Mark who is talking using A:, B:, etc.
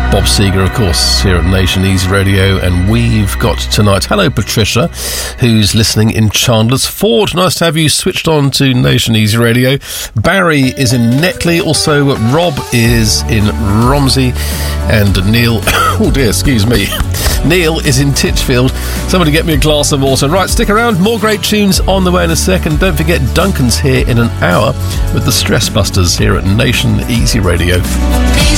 A: Bob Seger, of course, here at Nation Easy Radio, and we've got tonight, hello Patricia, who's listening in Chandler's Ford. Nice to have you switched on to Nation Easy Radio. Barry is in Netley, also Rob is in Romsey, and Neil, oh dear, excuse me, Neil is in Titchfield. Somebody get me a glass of water. Right, stick around, more great tunes on the way in a second. Don't forget Duncan's here in an hour with the Stress Busters here at Nation Easy Radio.